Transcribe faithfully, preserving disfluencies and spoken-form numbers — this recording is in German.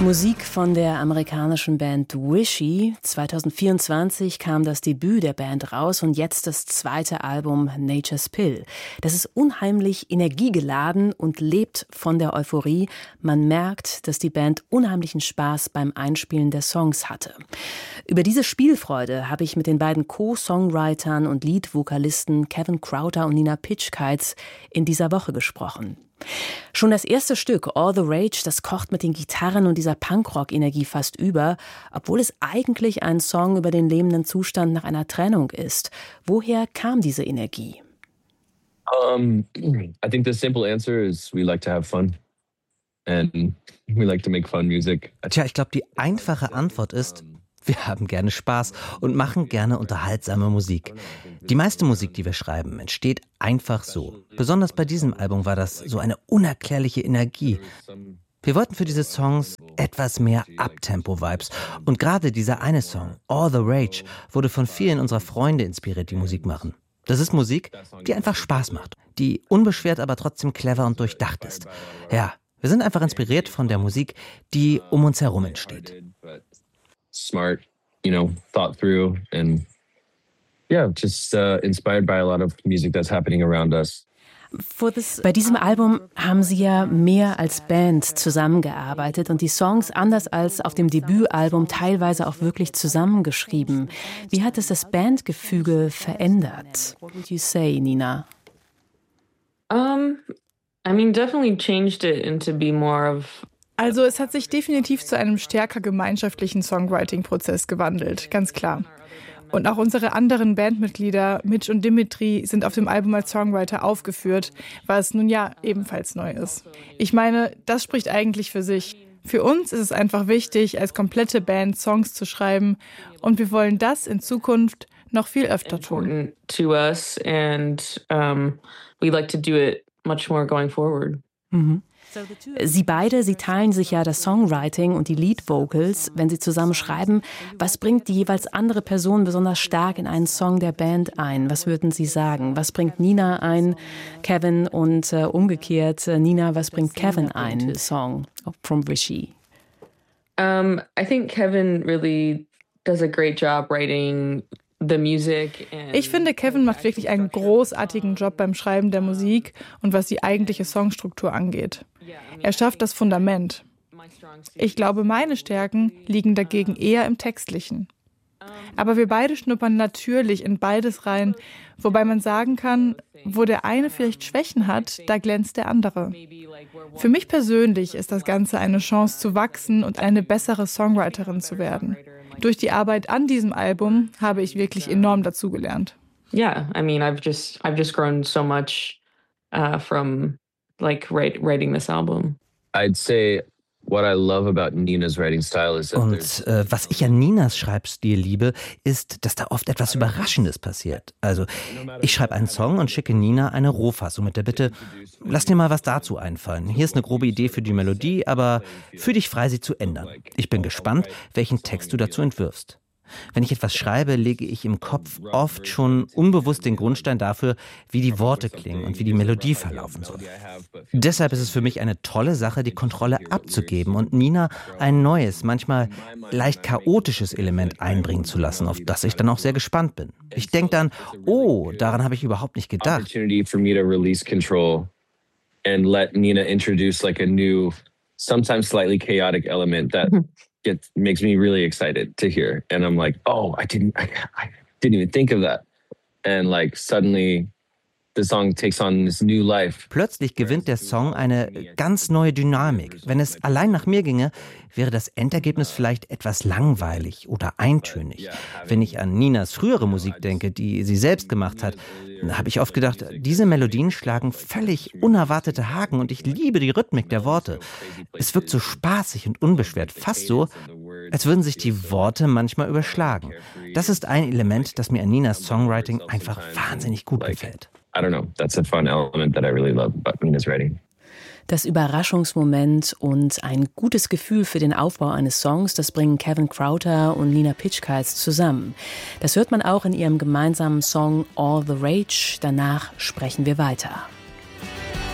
Musik von der amerikanischen Band Wishy. zwanzig vierundzwanzig kam das Debüt der Band raus und jetzt das zweite Album Nature's Pill. Das ist unheimlich energiegeladen und lebt von der Euphorie. Man merkt, dass die Band unheimlichen Spaß beim Einspielen der Songs hatte. Über diese Spielfreude habe ich mit den beiden Co-Songwritern und Lead-Vokalisten Kevin Crowther und Nina Pitschkeiz in dieser Woche gesprochen. Schon das erste Stück, All the Rage, das kocht mit den Gitarren und dieser Punkrock-Energie fast über, obwohl es eigentlich ein Song über den lebenden Zustand nach einer Trennung ist. Woher kam diese Energie? Um, I think the simple answer is we like to have fun. And we like to make fun music. Tja, ich glaube, die einfache Antwort ist, wir haben gerne Spaß und machen gerne unterhaltsame Musik. Die meiste Musik, die wir schreiben, entsteht einfach so. Besonders bei diesem Album war das so eine unerklärliche Energie. Wir wollten für diese Songs etwas mehr Uptempo-Vibes. Und gerade dieser eine Song, All the Rage, wurde von vielen unserer Freunde inspiriert, die Musik machen. Das ist Musik, die einfach Spaß macht, die unbeschwert, aber trotzdem clever und durchdacht ist. Ja, wir sind einfach inspiriert von der Musik, die um uns herum entsteht. Smart, you know, thought through and yeah, just uh, inspired by a lot of music that's happening around us. Bei diesem Album haben Sie ja mehr als Band zusammengearbeitet und die Songs, anders als auf dem Debütalbum, teilweise auch wirklich zusammengeschrieben. Wie hat es das Bandgefüge verändert? What would you say, Nina? Um, I mean, definitely changed it into be more of Also es hat sich definitiv zu einem stärker gemeinschaftlichen Songwriting-Prozess gewandelt, ganz klar. Und auch unsere anderen Bandmitglieder, Mitch und Dimitri, sind auf dem Album als Songwriter aufgeführt, was nun ja ebenfalls neu ist. Ich meine, das spricht eigentlich für sich. Für uns ist es einfach wichtig, als komplette Band Songs zu schreiben und wir wollen das in Zukunft noch viel öfter tun. To us and um, we like to do it much more going forward. Mhm. Sie beide, sie teilen sich ja das Songwriting und die Lead-Vocals, wenn sie zusammen schreiben. Was bringt die jeweils andere Person besonders stark in einen Song der Band ein? Was würden Sie sagen? Was bringt Nina ein, Kevin, und äh, umgekehrt, äh, Nina, was bringt Kevin ein, the Song from Wishy? Um, I think Kevin really does a great job writing the music. Ich finde, Kevin macht wirklich einen großartigen Job beim Schreiben der Musik und was die eigentliche Songstruktur angeht. Er schafft das Fundament. Ich glaube, meine Stärken liegen dagegen eher im Textlichen. Aber wir beide schnuppern natürlich in beides rein, wobei man sagen kann, wo der eine vielleicht Schwächen hat, da glänzt der andere. Für mich persönlich ist das Ganze eine Chance zu wachsen und eine bessere Songwriterin zu werden. Durch die Arbeit an diesem Album habe ich wirklich enorm dazugelernt. Yeah, I mean, I've just I've just grown so much uh, from like write, writing this album. I'd say what I love about Nina's writing style is that Und äh, was ich an Ninas Schreibstil liebe, ist, dass da oft etwas Überraschendes passiert. Also ich schreibe einen Song und schicke Nina eine Rohfassung mit der Bitte, lass dir mal was dazu einfallen. Hier ist eine grobe Idee für die Melodie, aber fühl dich frei, sie zu ändern. Ich bin gespannt, welchen Text du dazu entwirfst. Wenn ich etwas schreibe, lege ich im Kopf oft schon unbewusst den Grundstein dafür, wie die Worte klingen und wie die Melodie verlaufen soll. Deshalb ist es für mich eine tolle Sache, die Kontrolle abzugeben und Nina ein neues, manchmal leicht chaotisches Element einbringen zu lassen, auf das ich dann auch sehr gespannt bin. Ich denke dann, oh, daran habe ich überhaupt nicht gedacht. Opportunity for me to release control and let Nina introduce like a new, sometimes slightly chaotic element that It makes me really excited to hear. And I'm like, oh, I didn't, I, I didn't even think of that. And like suddenly the song takes on this new life. Plötzlich gewinnt der Song eine ganz neue Dynamik. Wenn es allein nach mir ginge, wäre das Endergebnis vielleicht etwas langweilig oder eintönig. Wenn ich an Ninas frühere Musik denke, die sie selbst gemacht hat, habe ich oft gedacht, diese Melodien schlagen völlig unerwartete Haken und ich liebe die Rhythmik der Worte. Es wirkt so spaßig und unbeschwert, fast so, als würden sich die Worte manchmal überschlagen. Das ist ein Element, das mir an Ninas Songwriting einfach wahnsinnig gut gefällt. I don't know, that's a fun element that I really love about Nina's writing. Das Überraschungsmoment und ein gutes Gefühl für den Aufbau eines Songs, das bringen Kevin Crowther und Nina Pitschkeiz zusammen. Das hört man auch in ihrem gemeinsamen Song All the Rage. Danach sprechen wir weiter.